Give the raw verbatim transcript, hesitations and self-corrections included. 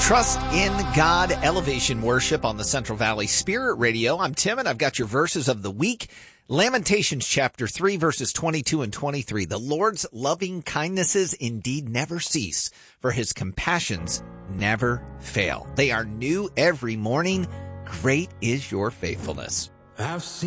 Trust in God, Elevation Worship on the Central Valley Spirit Radio. I'm Tim, and I've got your verses of the week. Lamentations chapter three, verses twenty-two and twenty-three. The Lord's loving kindnesses indeed never cease, for his compassions never fail. They are new every morning. Great is your faithfulness. I've seen